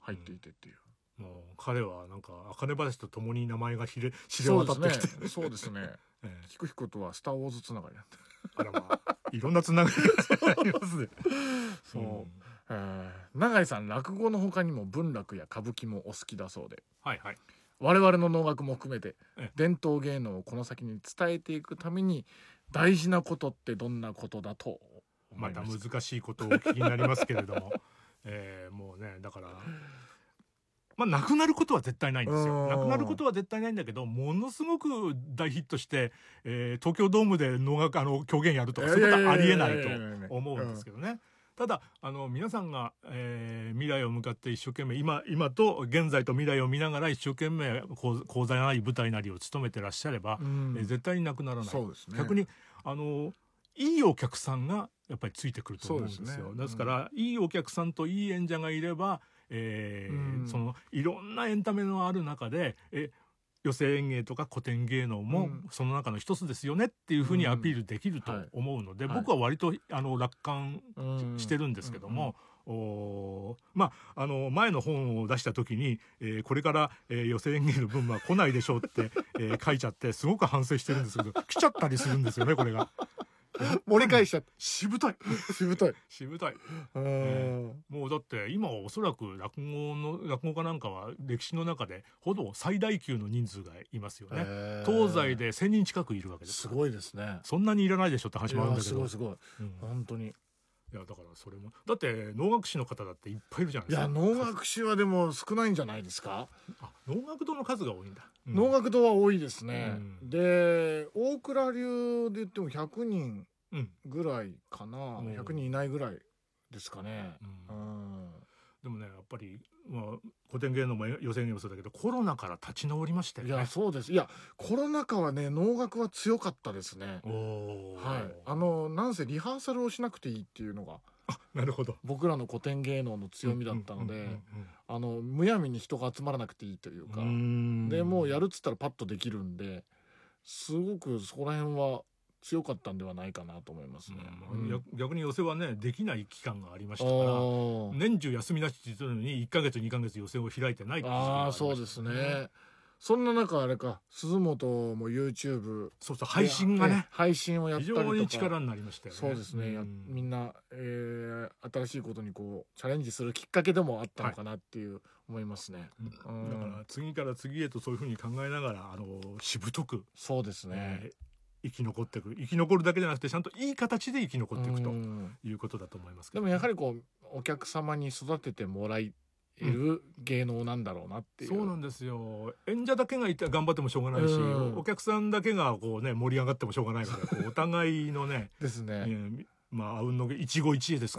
入っていてっていう、 もう彼はなんか茜林と共に名前が知れ渡ってきて、 そうですねキクヒコとはスター・ウォーズつながりなんであらまあいろんなつながりがありますね。 そう、永井さん落語の他にも文楽や歌舞伎もお好きだそうで、 はいはい、 我々の能楽も含めてええ伝統芸能をこの先に伝えていくために大事なことってどんなことだと思またいますか？ 難しいことをお聞きになりますけれどももうねだからまあなくなることは絶対ないんですよ。なくなることは絶対ないんだけど、ものすごく大ヒットして、東京ドームで能楽狂言やるとかそういうことはありえないと思うんですけどね。ただ皆さんが、未来を向かって一生懸命今と現在と未来を見ながら一生懸命講座なり舞台なりを務めてらっしゃれば、絶対になくならない。 そうですね。 逆にいいお客さんがやっぱりついてくると思うんですよ。ですから、いいお客さんといい演者がいれば、そのいろんなエンタメのある中で寄席演芸とか古典芸能もその中の一つですよねっていうふうにアピールできると思うので、僕は割と楽観してるんですけども、まあ前の本を出した時に、これから、寄席演芸の分は来ないでしょうって、書いちゃってすごく反省してるんですけど来ちゃったりするんですよねこれが。 盛り返しちゃってしぶたいしぶたいしぶたい、もうだって今はおそらく落語家なんかは歴史の中でほぼ最大級の人数がいますよね。東西で1000人近くいるわけですから。 すごいですね。 そんなにいらないでしょって話もあるんだけど。 すごいすごい、本当に。 いやだからそれもだって能楽師の方だっていっぱいいるじゃないですか。 いや能楽師はでも少ないんじゃないですか。 能楽堂の数が多いんだ。 能楽堂は多いですね。で大倉流で言っても100人ぐらいかな、100人いないぐらいですかね。 でもねやっぱり、古典芸能も寄席芸能もそうだけどコロナから立ち直りましたよね。 いやそうです。いやコロナ禍はね能楽は強かったですね。なんせリハーサルをしなくていいっていうのがなるほど僕らの古典芸能の強みだったので、むやみに人が集まらなくていいというか、でもうやるっつったらパッとできるんで、すごくそこら辺は強かったんではないかなと思いますね。 逆に寄席はねできない期間がありましたから年中休みなしって言ってるのに1ヶ月2ヶ月寄席を開いてないっていう時期がありましたね。 そうですね。そんな中あれか鈴本も YouTube そう配信がね配信をやったりとか非常に力になりましたよね。 そうですね、みんな、新しいことにこうチャレンジするきっかけでもあったのかなっていう思いますね。 だから次から次へとそういうふうに考えながらしぶとくそうですね、 生き残るだけじゃなくてちゃんといい形で生き残っていくということだと思いますけど、 でもやはりこうお客様に育ててもらいる芸能なんだろうなっていう、 そうなんですよ。演者だけがいて頑張ってもしょうがないし、お客さんだけがこうね盛り上がってもしょうがないからお互いのねですね、 あうんの一期一会ですから、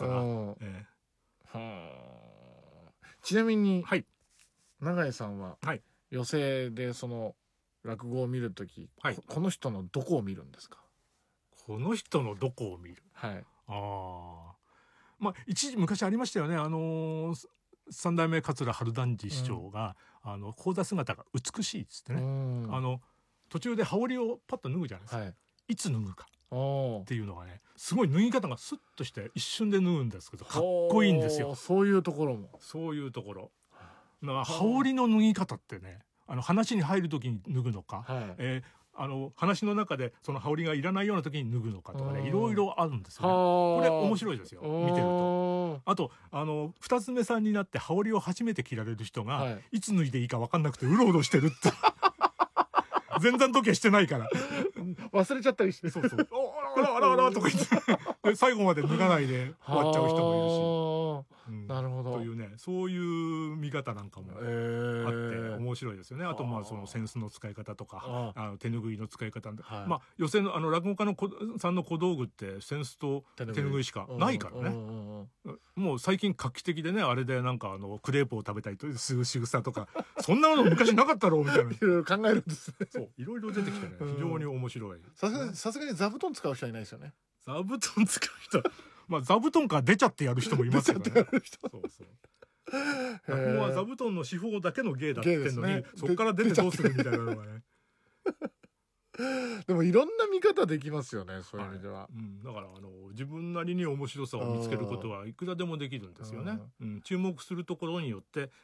ちなみに、永井さんは、寄席でその落語を見るとき、この人のどこを見るんですか？ この人のどこを見る。昔ありましたよね。三代目桂春団治師匠が、講座姿が美しいっつってね、途中で羽織をパッと脱ぐじゃないですか、いつ脱ぐかっていうのがねすごい脱ぎ方がスッとして一瞬で脱ぐんですけどかっこいいんですよ。 そういうところもそういうところ羽織の脱ぎ方ってね話に入る時に脱ぐのか、話の中でその羽織がいらないような時に脱ぐのかとかねいろいろあるんですよね。これ面白いですよ見てると。あと二つ目さんになって羽織を初めて着られる人が、いつ脱いでいいか分かんなくてうろうろしてるって前座の時はしてないから忘れちゃったりして、 そうあらとか言って最後まで脱がないで終わっちゃう人もいるし。 なるほど。 というねそういう見方なんかもあって面白いですよね。あとその扇子の使い方とか手拭いの使い方寄席の落語家のさんの小道具って扇子と手拭いしかないからね。もう最近画期的でねあれでなんかクレープを食べたりとする仕草とかそんなの昔なかったろうみたいないろいろ考えるんですね。 そういろいろ出てきてね非常に面白い。 さすがに座布団使う人はいないですよね。 座布団使う人座布団から出ちゃってやる人もいますよね。落語は座布団の手法だけの芸だって言ってんのに、そこから出てどうするみたいなのがね。 でもいろんな見方できますよねそういう意味では。 だから自分なりに面白さを見つけることはいくらでもできるんですよね。注目するところによって